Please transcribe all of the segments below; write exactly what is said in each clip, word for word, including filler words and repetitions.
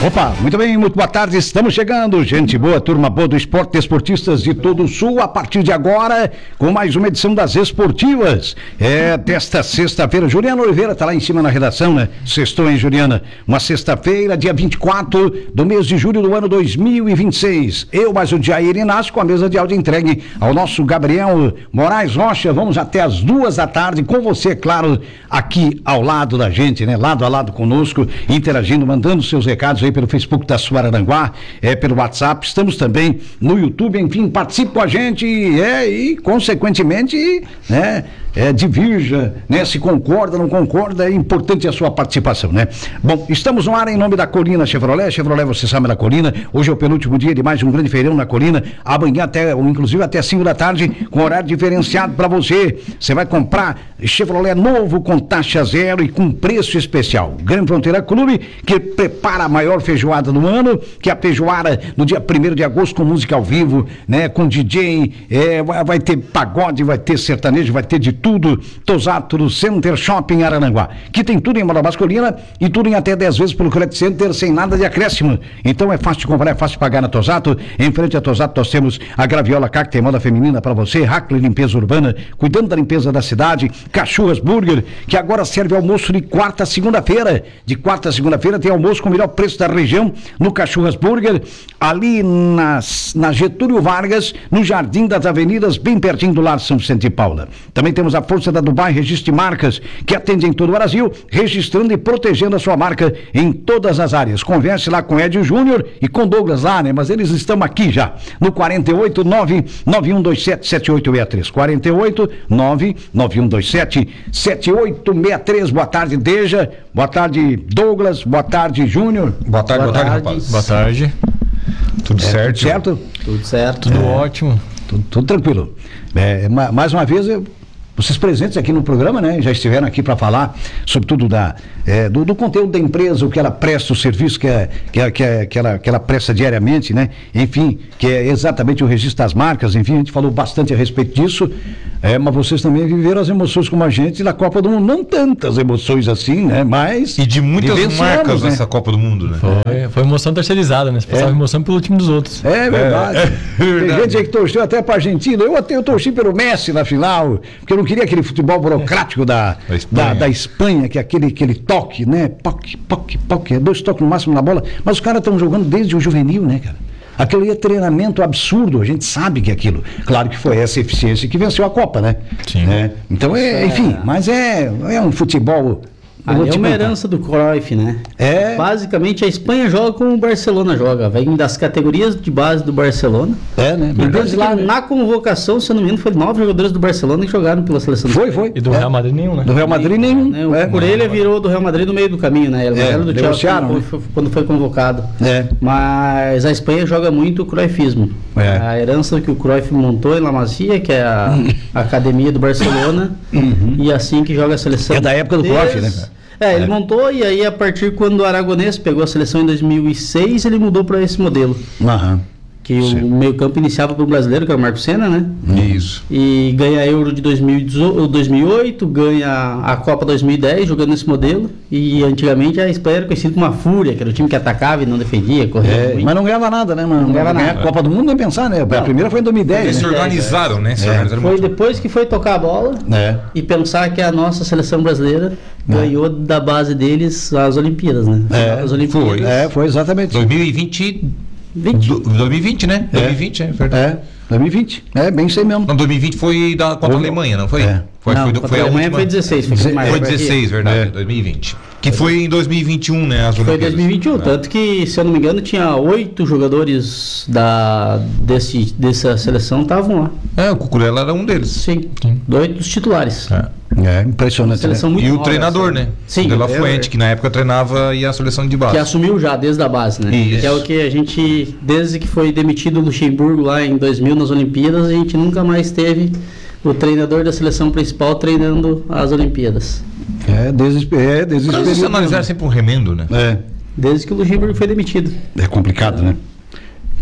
Opa, muito bem, muito boa tarde, estamos chegando, gente boa, turma boa do esporte, desportistas de todo o sul, a partir de agora, com mais uma edição das Esportivas, é desta sexta-feira. Juliana Oliveira tá lá em cima na redação, né? Sextou, hein, Juliana? Uma sexta-feira, dia vinte e quatro do mês de julho do ano dois mil e vinte e seis. Eu, mais o Jair Inácio, com a mesa de áudio entregue ao nosso Gabriel Moraes Rocha. Vamos até as duas da tarde com você, claro, aqui ao lado da gente, né? Lado a lado conosco, interagindo, mandando seus recados aí pelo Facebook da Suaranguá, é, pelo WhatsApp, estamos também no YouTube, enfim, participe com a gente, é, e consequentemente, né, é, divirja, né, se concorda, não concorda, é importante a sua participação, né? Bom, estamos no ar em nome da Colina Chevrolet, Chevrolet você sabe da Colina, hoje é o penúltimo dia de mais um grande feirão na Colina, amanhã até, ou inclusive até cinco da tarde, com horário diferenciado para você, você vai comprar Chevrolet novo com taxa zero e com preço especial, Grande Fronteira Clube, que prepara a maior feijoada do ano, que é a feijoada no dia primeiro de agosto com música ao vivo, né, com D J, é, vai ter pagode, vai ter sertanejo, vai ter de tudo. Tosato do Center Shopping Araranguá, que tem tudo em moda masculina e tudo em até dez vezes pelo Credit Center sem nada de acréscimo. Então é fácil de comprar, é fácil de pagar na Tosato. Em frente a Tosato nós temos a Graviola Cacta, moda feminina para você, Hackley Limpeza Urbana, cuidando da limpeza da cidade, Cachorras Burger, que agora serve almoço de quarta a segunda-feira. De quarta a segunda-feira tem almoço com o melhor preço da região no Cachorras Burger, ali nas, na Getúlio Vargas, no Jardim das Avenidas, bem pertinho do Lar São Vicente de Paula. Também temos a força da Dubai Registro de Marcas, que atende em todo o Brasil, registrando e protegendo a sua marca em todas as áreas. Converse lá com Ed Júnior e com Douglas lá, né? Mas eles estão aqui já, no quarenta e oito, nove nove um dois sete, sete oito seis três, quarenta e oito, nove nove um dois sete, sete oito seis três. Boa tarde, Deja, boa tarde, Douglas, boa tarde, Júnior. Boa tarde, boa tarde, boa tarde, rapaz. Boa tarde. Tudo é, certo? Tudo certo? Tudo certo. Tudo é, ótimo. Tudo, tudo tranquilo. É, mais uma vez, eu, vocês presentes aqui no programa, né? Já estiveram aqui para falar sobre tudo da, é, do, do conteúdo da empresa, o que ela presta, o serviço que, é, que, é, que, é, que, ela, que ela presta diariamente, né? Enfim, que é exatamente o registro das marcas, enfim, a gente falou bastante a respeito disso. É, mas vocês também viveram as emoções como a gente da Copa do Mundo, não tantas emoções assim, né? Mas... E de muitas marcas, né? Nessa Copa do Mundo, né? Foi, foi emoção terceirizada, né? Você passava é. emoção pelo time dos outros. É verdade. É, é verdade. Tem gente aí que torceu até pra Argentina, eu até eu torci pelo Messi na final, porque eu não queria aquele futebol burocrático da, da, Espanha. Da, da Espanha, que é aquele, aquele toque, né? Poc, poc, poc, é dois toques no máximo na bola, mas os caras estão jogando desde o juvenil, né, cara? Aquilo aí é treinamento absurdo, a gente sabe que é aquilo. Claro que foi essa eficiência que venceu a Copa, né? Sim. É, então, é, enfim, mas é, é um futebol... Ah, é uma herança do Cruyff, né? É. Basicamente, a Espanha joga como o Barcelona joga. Vem das categorias de base do Barcelona. É, né? E lá na convocação, se eu não me engano, foi nove jogadores do Barcelona que jogaram pela seleção. Foi, foi. E do é. Real Madrid nenhum, né? Do Real Madrid nenhum. nenhum. Né? O Corelha virou do Real Madrid no meio do caminho, né? Ele é, era do Chelsea quando, né? foi, quando foi convocado. É. Mas a Espanha joga muito o Cruyffismo. É. A herança que o Cruyff montou em La Masia, que é a, a academia do Barcelona, uhum. E assim que joga a seleção. É da época do Cruyff, né? É, ele é. montou e aí a partir quando o Aragonês pegou a seleção em dois mil e seis, ele mudou para esse modelo. Aham. Que Sim. o meio campo iniciava para o brasileiro, que era o Marco Senna, né? Isso. E ganha Euro de dois mil e oito, ganha a Copa dois mil e dez jogando nesse modelo. E antigamente a Espanha era conhecida como uma fúria, que era o time que atacava e não defendia, corria é, mas não ganhava nada, né, mano? Não, não ganhava nada. A Copa do Mundo nem pensar, né? A primeira foi em dois mil e dez. Eles né? se organizaram, né? Se é. organizaram foi muito. Depois que foi tocar a bola é. e pensar que a nossa seleção brasileira é. ganhou da base deles as Olimpíadas, né? É. As Olimpíadas. Foi, é, foi exatamente. dois mil e vinte... vinte. Do, dois mil e vinte, né? É. dois mil e vinte, é verdade. É, dois mil e vinte. É, bem isso aí mesmo. Não, dois mil e vinte foi da contra a Alemanha, não foi? É. Foi, não, foi, foi a a Alemanha última... foi dezesseis. Foi, foi, foi dezesseis, verdade, é. dois mil e vinte. Que foi em dois mil e vinte e um, né? As foi em dois mil e vinte e um, é. Tanto que, se eu não me engano, tinha oito jogadores da, desse, dessa seleção estavam lá. É, o Cucurella era um deles. Sim, Sim. dois dos titulares. É. É, impressionante. Né? E o nova, treinador, assim. né? Sim. O De La Fuente, que na época treinava e a seleção de base. Que assumiu já desde a base, né? Isso. Que é o que a gente, desde que foi demitido o Luxemburgo lá em dois mil nas Olimpíadas, a gente nunca mais teve o treinador da seleção principal treinando as Olimpíadas. É, desde, é, desde Mas se analisar sempre um remendo, né? É. Desde que o Luxemburgo foi demitido. É complicado, né?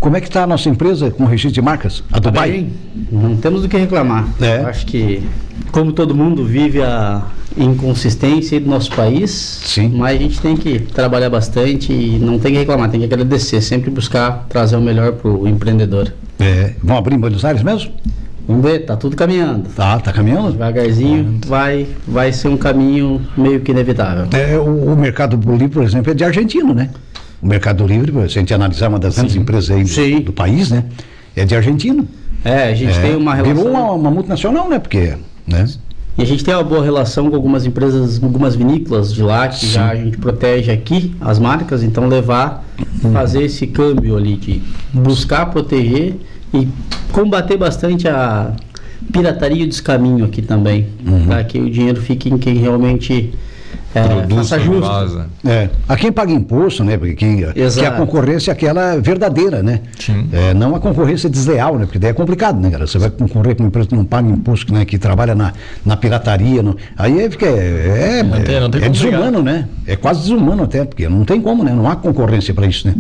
Como é que está a nossa empresa com o registro de marcas? A Dubai? Bem, não temos do que reclamar. É. Eu acho que, como todo mundo vive a inconsistência do nosso país, Sim. mas a gente tem que trabalhar bastante e não tem que reclamar, tem que agradecer, sempre buscar trazer o melhor para o empreendedor. É, vão abrir em Buenos Aires mesmo? Vamos ver, tá tudo caminhando. Tá, tá caminhando? Devagarzinho, vai, vai ser um caminho meio que inevitável. É, o, o Mercado Livre, por exemplo, é de argentino, né? O Mercado Livre, se a gente analisar uma das grandes empresas aí Sim. do, do país, né? É de argentino. É, a gente É, tem uma relação... Virou uma, uma multinacional, né? Porque, né? E a gente tem uma boa relação com algumas empresas, algumas vinícolas de lá, que Sim. já a gente protege aqui as marcas, então levar, fazer esse câmbio ali de buscar proteger e combater bastante a pirataria e o descaminho aqui também, Uhum. para que o dinheiro fique em quem realmente é, Produz, faça justo. vaza. É, a quem paga imposto, né? Porque quem, que Exato. a concorrência é aquela verdadeira, né? Sim. É, não a concorrência desleal, né? Porque daí é complicado, né, cara? Você vai concorrer com uma empresa que não paga imposto, né? Que trabalha na, na pirataria. No, aí é, fica- é, é, Não tem- não tem é como desumano, né? É quase desumano até, porque não tem como, né? Não há concorrência para isso, né?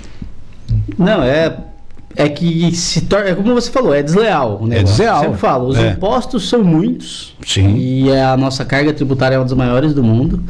Não, é, é que se torna, é como você falou, é desleal o negócio. desleal. Eu sempre falo, os É. impostos são muitos. Sim. E a nossa carga tributária é uma das maiores do mundo.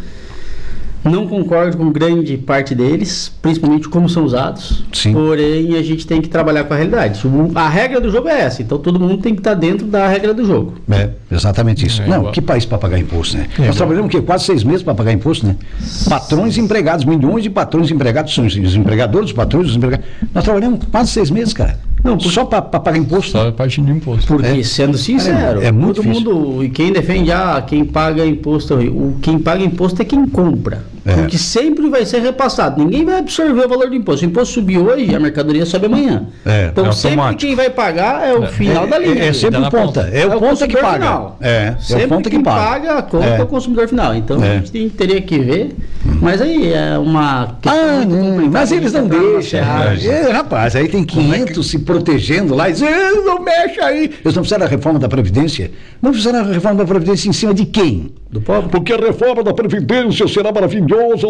Não concordo com grande parte deles, principalmente como são usados. Sim. Porém, a gente tem que trabalhar com a realidade. O- A regra do jogo é essa, então todo mundo tem que estar dentro da regra do jogo. É, exatamente isso. É, não, igual. que país para pagar imposto, né? É, Nós igual. trabalhamos o quê? Quase seis meses para pagar imposto, né? Patrões e empregados, milhões de patrões e empregados, são os empregadores, os patrões, os empregados. Nós trabalhamos quase seis meses, cara. Não, por- só para pagar imposto. Só a parte de imposto. Porque, É. sendo sincero, É, é muito todo difícil. mundo, e quem defende, ah, quem paga imposto, o quem paga imposto é quem compra. É. Porque sempre vai ser repassado. Ninguém vai absorver o valor do imposto. Se o imposto subir hoje, a mercadoria sobe amanhã. É, então, é sempre automático. quem vai pagar é o final da linha. É, é sempre Dá o na ponta. ponta. É o É o ponta que consumidor paga. final. É, é Sempre o ponta que quem paga. paga a conta É. é o consumidor final. Então É. a gente tem- teria que ver. Mas aí é uma questão Ah, muito não, complicada, mas a eles gente não entrar numa deixam. seara. É, rapaz, aí tem quinhentos se protegendo lá e dizendo, "Eh, não mexe aí. Eles não fizeram a reforma da Previdência? Não fizeram a reforma da Previdência em cima de quem? Do pobre? Porque a reforma da Previdência será maravilhosa.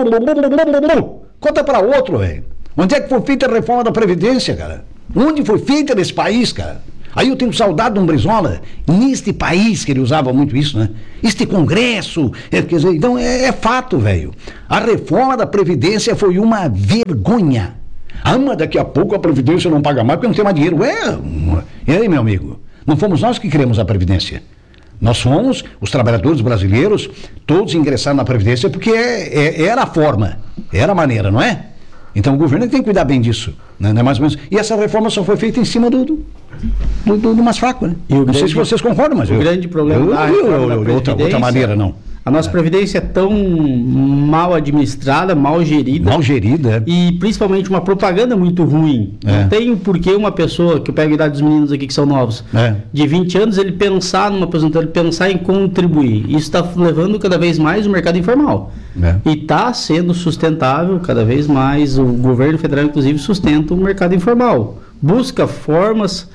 Conta para outro, velho. Onde é que foi feita a reforma da Previdência, cara? Onde foi feita nesse país, cara? Aí eu tenho saudade de um Brizola, neste país, que ele usava muito isso, né? Este Congresso, é, quer dizer, então é, é fato, velho. A reforma da Previdência foi uma vergonha. Ah, mas daqui a pouco a Previdência não paga mais porque não tem mais dinheiro. É, e aí, meu amigo? Não fomos nós que criamos a Previdência. Nós fomos, os trabalhadores brasileiros, todos ingressaram na Previdência porque é, é, era a forma, era a maneira, não é? Então o governo tem que cuidar bem disso, né? Não é mais ou menos. E essa reforma só foi feita em cima do, do, do, do, do mais fraco, né? E o não sei grande- se vocês concordam, mas o eu, grande problema eu, da eu, reforma eu, da eu, outra, outra Previdência- maneira não. A nossa Previdência é tão mal administrada, mal gerida. Mal gerida, é. E principalmente uma propaganda muito ruim. É. Não tem o porquê uma pessoa, que eu pego a idade dos meninos aqui que são novos, É. de vinte anos, ele pensar numa aposentadoria, ele pensar em contribuir. Isso está levando cada vez mais o mercado informal. É. E está sendo sustentável cada vez mais. O governo federal, inclusive, sustenta o mercado informal. Busca formas.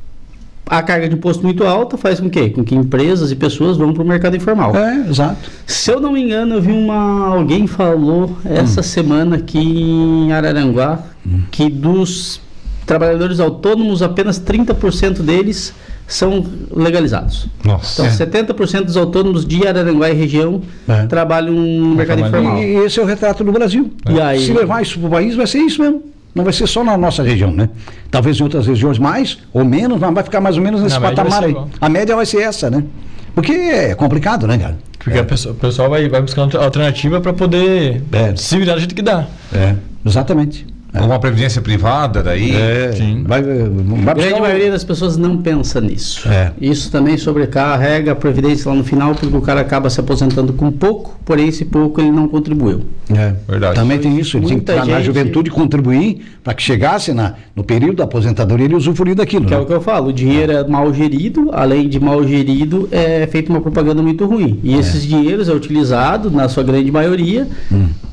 A carga de imposto muito alta faz com que, com que empresas e pessoas vão para o mercado informal. É, exato. Se eu não me engano, eu vi uma. Alguém falou essa semana aqui em Araranguá que dos trabalhadores autônomos, apenas trinta por cento deles são legalizados. Nossa. Então, É. setenta por cento dos autônomos de Araranguá e região É. trabalham no mercado trabalham. informal. E esse é o retrato do Brasil. E aí? Se levar isso para o país, vai ser isso mesmo. Não vai ser só na nossa região, né? Talvez em outras regiões mais ou menos, mas vai ficar mais ou menos nesse Na média vai patamar ser aí. igual. A média vai ser essa, né? Porque é complicado, né, cara? Porque a pessoa- o pessoal vai, vai buscando alternativa para poder É. se virar do jeito que dá. É, exatamente. É. Uma previdência privada daí. É, Sim. vai, vai A buscar grande o- maioria das pessoas não pensa nisso. É. Isso também sobrecarrega a previdência lá no final, porque o cara acaba se aposentando com pouco, porém esse pouco ele não contribuiu. É, Verdade. também tem isso, ele tem que Muita estar na gente- juventude contribuir para que chegasse na, no período da aposentadoria ele usufruir daquilo. Que é né? o que eu falo, o dinheiro é mal gerido, além de mal gerido, é feita uma propaganda muito ruim. E esses dinheiros é utilizado, na sua grande maioria,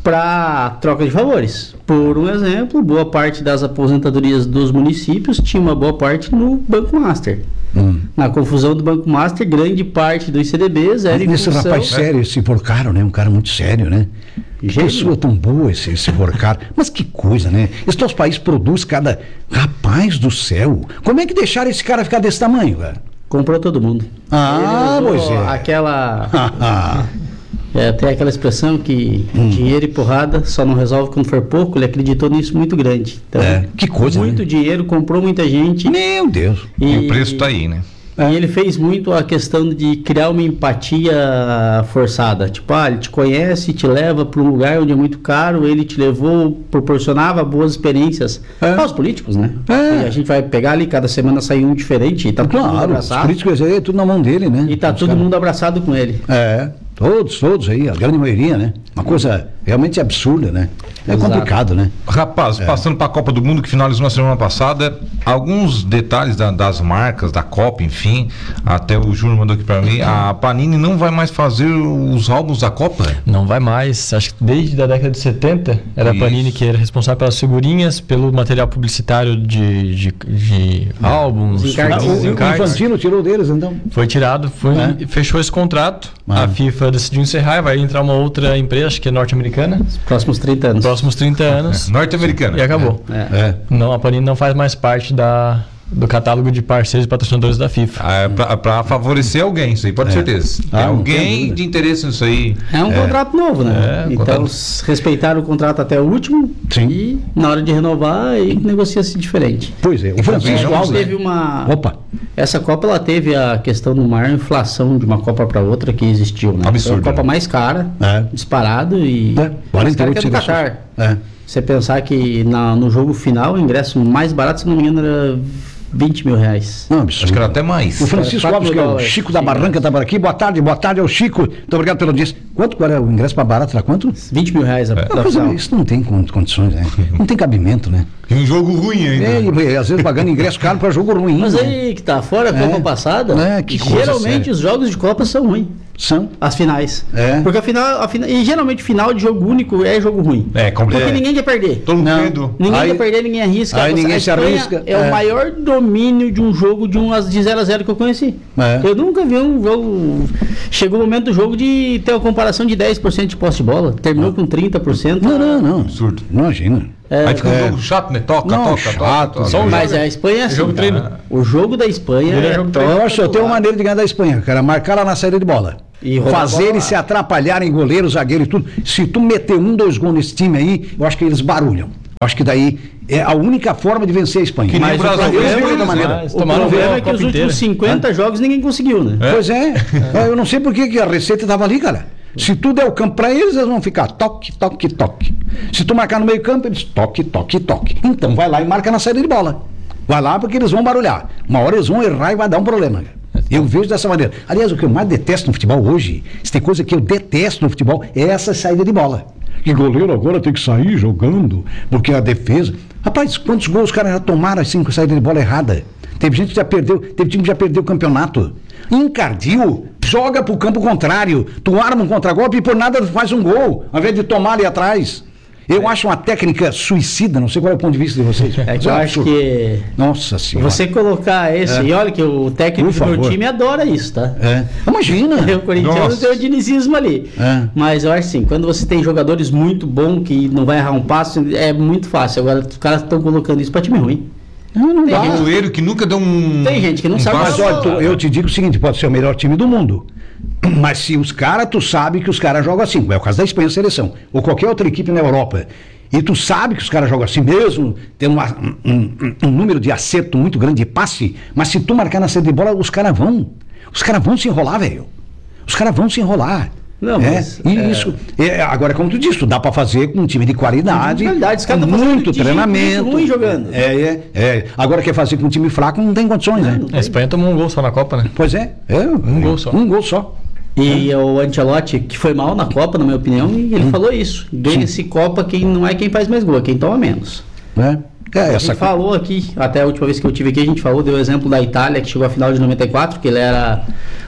para troca de favores. Por um exemplo, boa parte das aposentadorias dos municípios tinha uma boa parte no Banco Master. Hum. Na confusão do Banco Master, grande parte dos C D Bs era em esse função... rapaz sério, esse Porcaro, né? Um cara muito sério, né? Gênio. Pessoa tão boa esse, esse Porcaro. Mas que coisa, né? Esse nosso país produz cada... Rapaz do céu! Como é que deixaram esse cara ficar desse tamanho, cara? Comprou todo mundo. Ah, Ele pois usou é. Aquela... É, tem aquela expressão que hum. dinheiro e porrada só não resolve quando for pouco. Ele acreditou nisso muito grande. Então, é, que coisa, muito né? dinheiro, comprou muita gente. Meu Deus. E, e o preço tá aí, né? E ele fez muito a questão de criar uma empatia forçada. Tipo, ah, ele te conhece, te leva para um lugar onde é muito caro, ele te levou, proporcionava boas experiências é. aos políticos, né? É. E a gente vai pegar ali, cada semana sai um diferente, e tá todo claro, mundo abraçado. Os políticos é tudo na mão dele, né? E tá os todo cara... mundo abraçado com ele. É, todos, todos aí, a grande maioria, né? Uma coisa realmente absurda, né? É Exato. Complicado, né? Rapaz, é. passando para a Copa do Mundo que finalizou na semana passada, alguns detalhes da, das marcas da Copa, enfim, até o Júnior mandou aqui para mim, a Panini não vai mais fazer os álbuns da Copa? Não vai mais, acho que desde a década de setenta era Isso. a Panini que era responsável pelas figurinhas, pelo material publicitário de, de, de álbuns. Os encartes. O, o Infantino tirou deles, então? Foi tirado, foi, é. fechou esse contrato, ah. a FIFA decidiu encerrar, vai entrar uma outra empresa, acho que é norte-americana. Próximos trinta anos. Próximos trinta anos. É. Norte-americana. E acabou. É. É. Não, a Panini não faz mais parte da, do catálogo de parceiros e patrocinadores da FIFA. Ah, é pra, pra favorecer alguém, isso aí, pode ter é. certeza. Tem ah, alguém de interesse nisso aí. É um é. contrato novo, né? É, então, contrato... respeitaram o contrato até o último. Sim. E na hora de renovar, aí negocia-se diferente. Pois é. O Francisco Alves teve uma... Opa! Essa Copa, ela teve a questão de maior inflação de uma Copa para outra que existiu, né? Absurdo. Foi a Copa né? mais cara, é. disparado e... É. quarenta e oito que é do Qatar. É. Você pensar que na, no jogo final, o ingresso mais barato, se não me engano, era vinte mil reais. Não, absurdo. Acho que era até mais. O Francisco Alves, que é o Chico da Barranca, está por aqui. Boa tarde, boa tarde, é o Chico. Muito obrigado pelo dia. Quanto era o ingresso para barato? Era quanto? vinte mil reais. A é. Não, isso não tem condições, né? Não tem cabimento, né? E um jogo ruim ainda. É, e, às vezes pagando ingresso caro para jogo ruim. Mas né? aí que tá fora a Copa é. passada, é, que geralmente coisa os jogos de Copa são ruins. São. As finais. É. Porque a final, a final. E geralmente final de jogo único é jogo ruim. É, complicado. Porque ninguém quer perder. Todo mundo. Ninguém aí, quer perder, ninguém arrisca. Aí ninguém se arrisca. É, é o maior domínio de um jogo de, um, de zero a zero que eu conheci. É. Eu nunca vi um jogo. Chegou o momento do jogo de ter uma comparação de dez por cento de posse de bola. Terminou ah. com trinta por cento. Não, não, não. Absurdo. Imagina. É, aí fica um é. jogo chato, né? Toca, não, toca, chato, toca. Só mas a Espanha é assim. Jogo treino. O jogo da Espanha é, é toca. Eu acho que eu tenho uma maneira de ganhar da Espanha, cara. Marcar lá na saída de bola. E fazer eles se atrapalharem, goleiro, zagueiro e tudo. Se tu meter um, dois gols nesse time aí, eu acho que eles barulham. Eu acho que daí é a única forma de vencer a Espanha. Que mas o Brasil é da maneira. O problema é que os últimos cinquenta jogos ninguém conseguiu, né? É? Pois é. é. Eu não sei por que a receita estava ali, cara. Se tu der o campo para eles, eles vão ficar toque, toque, toque. Se tu marcar no meio campo, eles toque, toque, toque. Então vai lá e marca na saída de bola. Vai lá porque eles vão barulhar. Uma hora eles vão errar e vai dar um problema. Eu vejo dessa maneira. Aliás, o que eu mais detesto no futebol hoje, se tem coisa que eu detesto no futebol, é essa saída de bola. Que goleiro agora tem que sair jogando, porque a defesa... Rapaz, quantos gols os caras já tomaram assim com saída de bola errada? Teve gente que já perdeu, teve time que já perdeu o campeonato. Encardiu, joga pro campo contrário, tu arma um contragolpe e por nada faz um gol, ao invés de tomar ali atrás. Eu é. acho uma técnica suicida, não sei qual é o ponto de vista de vocês. É que eu acho que... Nossa Senhora. Você colocar esse... É. E olha que o técnico do meu time adora isso, tá? É. Imagina. O Corinthians tem o dinizismo ali. É. Mas eu acho assim, quando você tem jogadores muito bons, que não vai errar um passo, é muito fácil. Agora os caras estão colocando isso pra time ruim. Não, não tem dá. Tem goleiro que nunca deu um... Tem gente que não um sabe... Mas olha, tu, eu te digo o seguinte, pode ser o melhor time do mundo. Mas se os caras, tu sabe que os caras jogam assim. É o caso da Espanha, seleção. Ou qualquer outra equipe na Europa. E tu sabe que os caras jogam assim mesmo, tem uma, um, um, um número de acerto muito grande de passe, mas se tu marcar na saída de bola, os caras vão. Os caras vão se enrolar, velho. Os caras vão se enrolar. Não, é, mas, e é... isso. É, agora, como tu disse, dá pra fazer com um time de qualidade, qualidade. Com muito treinamento. Muito ruim jogando. É, é, é. Agora quer fazer com um time fraco, não tem condições, né? A Espanha tomou um gol só na Copa, né? Pois é. é um é, gol só. Um gol só. E é. o Ancelotti, que foi mal na Copa, na minha opinião, e ele hum. falou isso. Ganha-se Copa quem não é quem faz mais gol, é quem toma menos. É. É, a essa gente falou aqui, até a última vez que eu tive aqui, a gente falou, deu o exemplo da Itália, que chegou à final de noventa e quatro, que ele era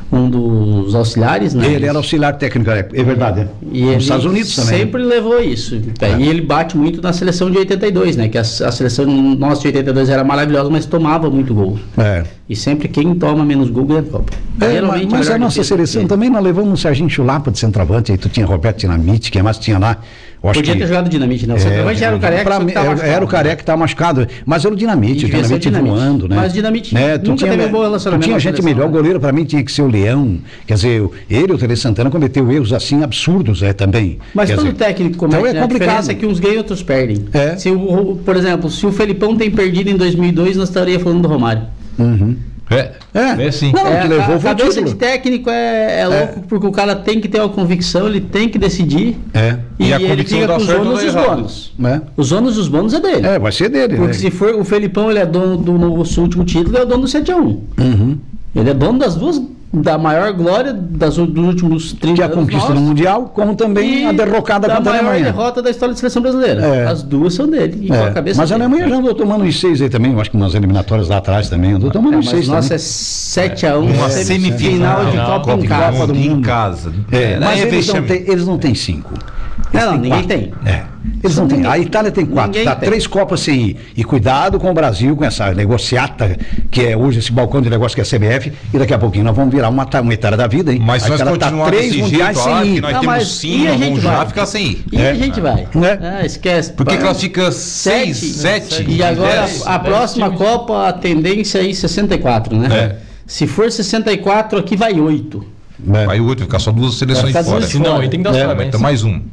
um dos auxiliares, né? Ele era auxiliar técnico, é, é verdade. E Nos ele Estados Unidos também. sempre levou isso. É. E ele bate muito na seleção de oitenta e dois, né? Que a, a seleção nossa de oitenta e dois era maravilhosa, mas tomava muito gol. É. E sempre quem toma menos gol ganha a Copa. É, Geralmente, mas, mas melhor a nossa defesa seleção que- também, nós levamos um Serginho Chulapa de centroavante, aí tu tinha Roberto Dinamite, quem mais tinha lá? Eu acho Podia que... ter jogado dinamite, né? O centroavante era o careca, Pra só que mim, tava era, machucado, era o careca que estava machucado, mas era o Dinamite, o Devia ser Dinamite, o Dinamite. voando, né? Mas o Dinamite né? tu nunca tinha, teve um bom tu relacionamento tinha na gente seleção, melhor, o né? goleiro para mim tinha que ser o Leão, quer dizer, ele, o Tele Santana, cometeu erros assim absurdos, é, também. Mas Quer todo dizer, técnico comete, então é né? A complicado. diferença é que uns ganham e outros perdem. É. Se o, o- por exemplo, se o Felipão tem perdido em dois mil e dois, nós estaríamos falando do Romário. Uhum. É, É. é sim. Não, é, que levou a foi o cabeça título. de técnico é, é louco, porque o cara tem que ter uma convicção, ele tem que decidir. É. E, E a ele convicção fica dá com os certo ou ônus dá e os errado. bônus. É. Os ônus e os bônus é dele. É, vai ser dele. Porque né? se for o Felipão, ele é dono do nosso último título, ele é dono do sete a um. Uhum. Ele é dono das duas, da maior glória das, dos últimos trinta Que é a anos conquista do nossos. Mundial, como também E a derrocada da contra a maior Alemanha. derrota da história da seleção brasileira. É. As duas são dele. E com a É, cabeça mas a dele. Alemanha já andou tomando uns seis aí também, eu acho que nas eliminatórias lá atrás também, andou tomando É, uns mas seis nossa também. é sete a um, Uma semifinal de semifinal, Copa em do casa. do Mundo, em Mundo. casa. É, É, mas é eles não, vexame. têm, eles não têm cinco. Eles Não, têm ninguém quatro. tem. É. Eles não têm. A Itália tem quatro, Ninguém dá tem. três Copas sem ir. E cuidado com o Brasil, com essa negociata, que é hoje esse balcão de negócio que é a C B F, e daqui a pouquinho nós vamos virar uma, ta- uma Itália da vida, hein? Mas A se nós Itália tá continuar três desse mundiais jeito, ah, sem que ir. nós Não, temos mas cinco, e a nós gente vamos vai? já ficar sem ir. E É. a gente vai. É. Ah, esquece. Por que Vai. classifica seis, sete? E agora dez? a, a próxima times. Copa, a tendência é ir sessenta e quatro, né? É. Se for sessenta e quatro, aqui vai oito. É. Vai o outro, vai ficar só duas seleções Vai ficar fora. duas Se não, aí tem que dar os É, parabéns. Então mais um.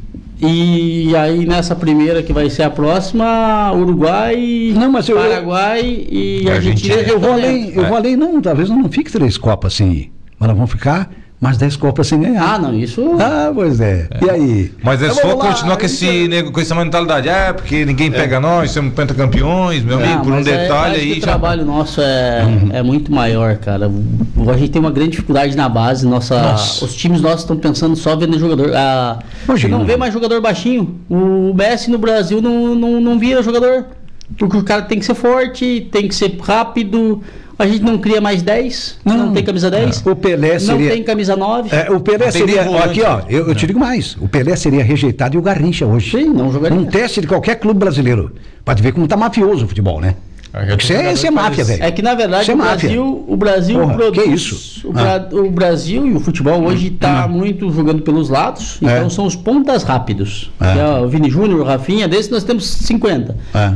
E aí nessa primeira que vai ser a próxima, Uruguai, Não, mas eu- Paraguai e E Argentina. Argentina. Eu vou já tá além, dentro. eu vou além, não, talvez não fique três Copas sem ir. Mas nós vamos ficar mais dez Copas sem ganhar. Ah, não, isso. Ah, pois é. E aí? Mas é Então só vamos lá, continuar com, isso esse, nego- com essa mentalidade. É, porque ninguém pega nós, somos pentacampeões, meu amigo, Não, por um mas é- detalhe acho que aí. o já- trabalho nosso é, Uhum. é muito maior, cara. O- A gente tem uma grande dificuldade na base. Nossa, Nossa. Os times nossos estão pensando só vendo jogador. Ah, você Imagina. não vê mais jogador baixinho. O Messi no Brasil não, não, não vira jogador. Porque o cara tem que ser forte, tem que ser rápido. A gente não cria mais dez, não, Não. tem camisa dez. O Pelé Não seria. tem camisa nove. É, o Pelé Não tem seria. nem volante. Aqui, ó, eu, eu te digo mais. O Pelé seria rejeitado e o Garrincha hoje. Sim, não jogaria. Um teste de qualquer clube brasileiro. Pode ver como tá mafioso o futebol, né? Isso é, isso é máfia, velho. É que na verdade Isso é o máfia. Brasil, o Brasil Porra, produz. que isso? O, Bra- o Brasil e o futebol hoje está muito jogando pelos lados, É. então são os pontas rápidos. É. Que é o Vini Júnior, o Rafinha, desse nós temos cinquenta. É.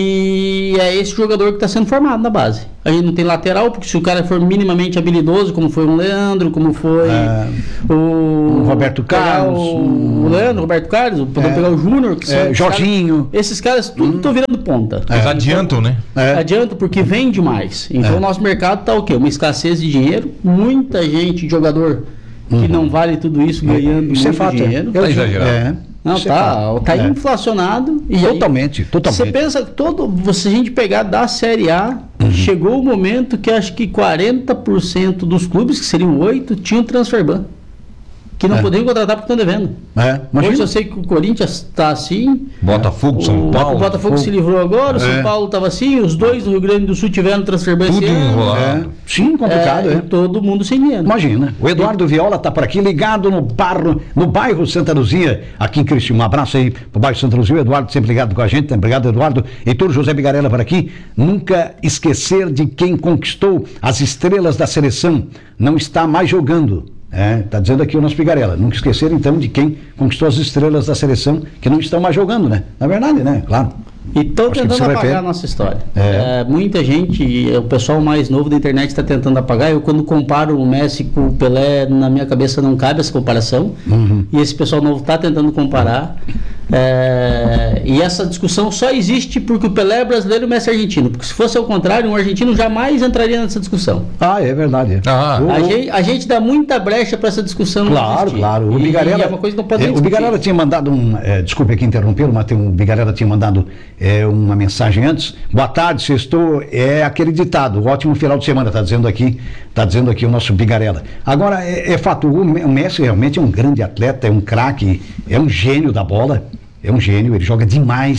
E é esse jogador que está sendo formado na base. A gente não tem lateral, porque se o cara for minimamente habilidoso, como foi o Leandro, como foi É. o, O Roberto pegar Carlos, o, o Leandro, o Roberto Carlos, podemos É. pegar o Júnior, que são É, esses Jorginho. caras- esses caras tudo estão virando ponta. Eles adiantam, né? É. Adianta porque vende mais. Então É. o nosso mercado tá o quê? Uma escassez de dinheiro, muita gente, jogador que não vale tudo isso ganhando Isso é muito fato. dinheiro. Eu- Tá exagerado. É. Não, Isso é tá, fato. tá É. inflacionado. E aí, Totalmente, totalmente. você pensa que todo, se a gente pegar da Série A, Uhum. chegou o momento que acho que quarenta por cento dos clubes, que seriam oito, tinham transfer ban. Que não É. podiam contratar porque estão devendo. É, imagina. Hoje eu sei que o Corinthians está assim, Botafogo, São o, Paulo. o Botafogo se livrou agora, o São É. Paulo estava assim, os dois do Rio Grande do Sul tiveram transfer ban esse Tudo ano. enrolado. É. Sim, complicado, É, é. e todo mundo sem dinheiro. Imagina. O Eduardo Viola está por aqui, ligado no bairro, no bairro Santa Luzia, aqui em Criciúma. Um abraço aí pro bairro Santa Luzia. O Eduardo sempre ligado com a gente. Obrigado, Eduardo. Heitor José Bigarella por aqui. Nunca esquecer de quem conquistou as estrelas da seleção. Não está mais jogando. É, tá dizendo aqui o nosso Bigarella. Nunca esquecer, então, de quem conquistou as estrelas da seleção que não estão mais jogando, né? Na verdade, né? Claro. E estão Acho que tentando você vai apagar ver. a nossa história. É. É, muita gente, e o pessoal mais novo da internet está tentando apagar. Eu, quando comparo o Messi com o Pelé, na minha cabeça não cabe essa comparação. Uhum. E esse pessoal novo está tentando comparar. É, e essa discussão só existe porque o Pelé é brasileiro e o Messi é argentino. Porque se fosse ao contrário, um argentino jamais entraria nessa discussão. Ah, é verdade. Ah. O- A gente, a gente dá muita brecha para essa discussão não Claro, existir. claro. O E- Bigarella, e é uma coisa que não pode é, nem o discutir. Bigarella tinha mandado um, é, desculpe aqui interrompê-lo, mas tem um, o Bigarella tinha mandado é, uma mensagem antes. Boa tarde, sextou, é aquele ditado, ótimo final de semana, está dizendo aqui, tá dizendo aqui o nosso Bigarella. Agora, é, é fato, o, o Messi realmente é um grande atleta, é um craque, é um gênio da bola, é um gênio, ele joga demais,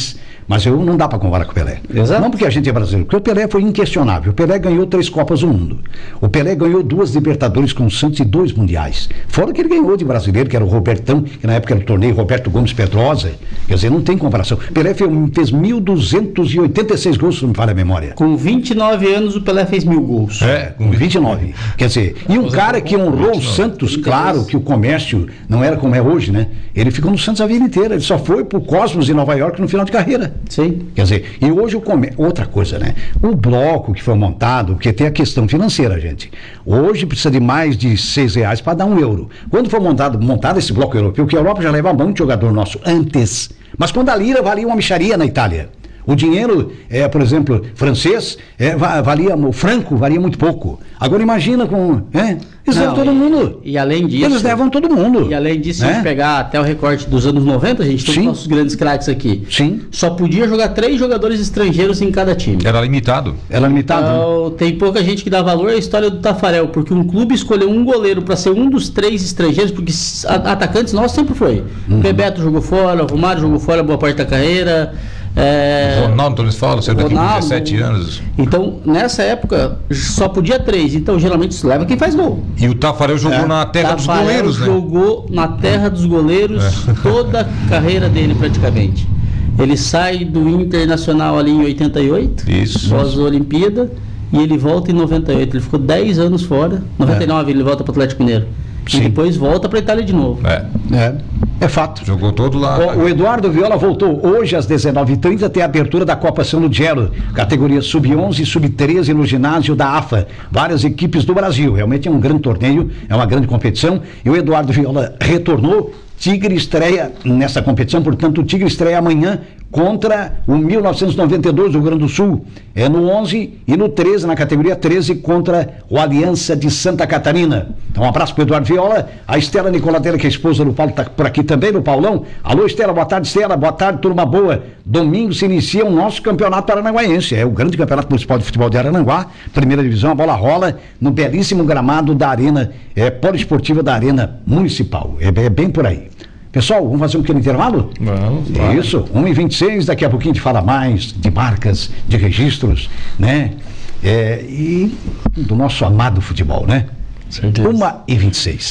Mas eu não dá para comparar com o Pelé. Exato. Não porque a gente é brasileiro, porque o Pelé foi inquestionável. O Pelé ganhou três Copas do Mundo. O Pelé ganhou duas Libertadores com o Santos e dois Mundiais. Fora que ele ganhou de brasileiro, que era o Robertão, que na época era o torneio Roberto Gomes Pedrosa. Quer dizer, não tem comparação. O Pelé fez, fez mil duzentos e oitenta e seis gols, se não me falha a memória. Com vinte e nove anos, o Pelé fez mil gols. É, com vinte e nove. Quer dizer, e um cara que honrou o Santos, claro que o comércio não era como é hoje, né? Ele ficou no Santos a vida inteira. Ele só foi pro Cosmos em Nova York no final de carreira. Sim. Quer dizer, e hoje o comércio. Outra coisa, né? O bloco que foi montado, porque tem a questão financeira, gente. Hoje precisa de mais de seis reais para dar um euro. Quando foi montado, montado esse bloco europeu, que a Europa já leva muito jogador nosso antes. Mas quando a lira valia uma mixaria na Itália. O dinheiro, é, por exemplo, francês, é, valia, o franco valia muito pouco. Agora imagina com. É, eles levam todo e, mundo. E além disso. Eles levam todo mundo. E além disso, né? se a gente pegar até o recorte dos anos noventa, a gente tem os nossos grandes craques aqui. Sim. Só podia jogar três jogadores estrangeiros em cada time. Era limitado. Era limitado. Então, tem pouca gente que dá valor à história do Tafarel, porque um clube escolheu um goleiro para ser um dos três estrangeiros, porque atacantes nós sempre foi. Uhum. Bebeto jogou fora, o Romário jogou fora boa parte da carreira. É... Ronaldo Torres fala, saiu daqui com dezessete anos. Então, nessa época, só podia três. Então, geralmente, isso leva quem faz gol. E o Tafarel jogou é. na terra Tafarel dos goleiros, né? jogou na terra dos goleiros é. toda a carreira dele, praticamente. Ele sai do Internacional ali em oitenta e oito, isso, pós a Olimpíada, e ele volta em noventa e oito. Ele ficou dez anos fora. noventa e nove é. ele volta para o Atlético Mineiro. Sim. E depois volta para a Itália de novo. É. É. É fato. Jogou todo lá. O, o Eduardo Viola voltou hoje às dezenove e trinta, tem a abertura da Copa São Lugero, categoria sub onze e sub treze no ginásio da A F A. Várias equipes do Brasil. Realmente é um grande torneio, é uma grande competição. E o Eduardo Viola retornou. Tigre estreia nessa competição, portanto, o Tigre estreia amanhã contra o mil novecentos e noventa e dois do Rio Grande do Sul. É no onze e no treze, na categoria treze, contra o Aliança de Santa Catarina. Então, um abraço para o Eduardo Viola. A Estela Nicolatella, que é a esposa do Paulo, está por aqui também, no Paulão. Alô, Estela, boa tarde, Estela. Boa tarde, turma boa. Domingo se inicia o nosso campeonato aranaguaense. É o grande campeonato municipal de futebol de Aranaguá. Primeira divisão, a bola rola no belíssimo gramado da Arena é, Poliesportiva da Arena Municipal. É, é bem por aí. Pessoal, vamos fazer um pequeno intervalo? Vamos, claro. Isso, uma e vinte e seis, daqui a pouquinho a gente fala mais de marcas, de registros, né? É, e do nosso amado futebol, né? Certeza. uma e vinte e seis.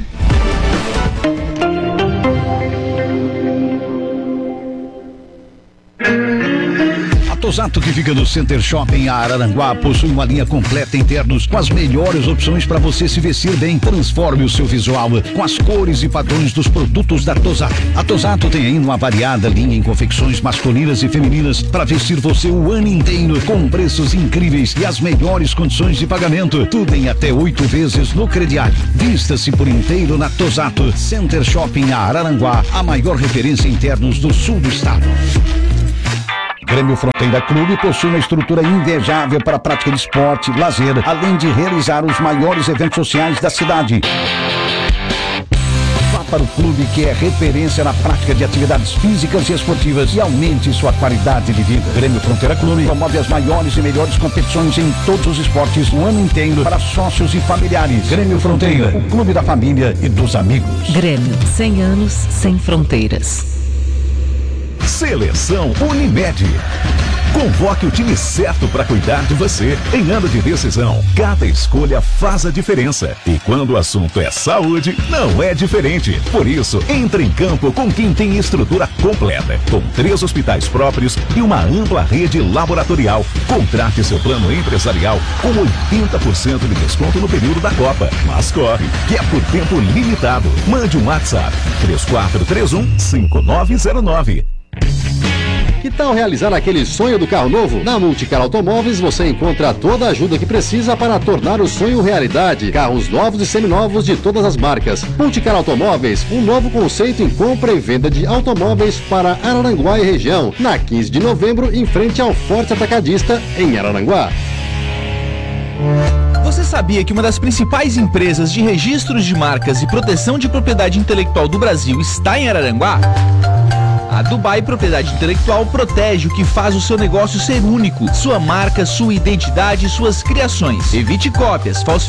Tosato, que fica no Center Shopping Araranguá, possui uma linha completa em ternos com as melhores opções para você se vestir bem. Transforme o seu visual com as cores e padrões dos produtos da Tosato. A Tosato tem ainda uma variada linha em confecções masculinas e femininas para vestir você o ano inteiro, com preços incríveis e as melhores condições de pagamento. Tudo em até oito vezes no crediário. Vista-se por inteiro na Tosato. Center Shopping Araranguá, a maior referência em ternos do sul do estado. Grêmio Fronteira Clube possui uma estrutura invejável para a prática de esporte, lazer, além de realizar os maiores eventos sociais da cidade. Vá para o clube, que é referência na prática de atividades físicas e esportivas, e aumente sua qualidade de vida. Grêmio Fronteira Clube promove as maiores e melhores competições em todos os esportes no ano inteiro para sócios e familiares. Grêmio Fronteira, o clube da família e dos amigos. Grêmio, cem anos sem fronteiras. Seleção Unimed. Convoque o time certo para cuidar de você em ano de decisão. Cada escolha faz a diferença. E quando o assunto é saúde, não é diferente. Por isso, entre em campo com quem tem estrutura completa, com três hospitais próprios e uma ampla rede laboratorial. Contrate seu plano empresarial com oitenta por cento de desconto no período da Copa. Mas corre, que é por tempo limitado. Mande um WhatsApp três quatro três um, cinco nove zero nove. Que tal realizar aquele sonho do carro novo? Na Multicar Automóveis você encontra toda a ajuda que precisa para tornar o sonho realidade. Carros novos e seminovos de todas as marcas. Multicar Automóveis, um novo conceito em compra e venda de automóveis para Araranguá e região. Na quinze de novembro, em frente ao Forte Atacadista, em Araranguá. Você sabia que uma das principais empresas de registros de marcas e proteção de propriedade intelectual do Brasil está em Araranguá? A Dubai Propriedade Intelectual protege o que faz o seu negócio ser único, sua marca, sua identidade e suas criações. Evite cópias, falsificações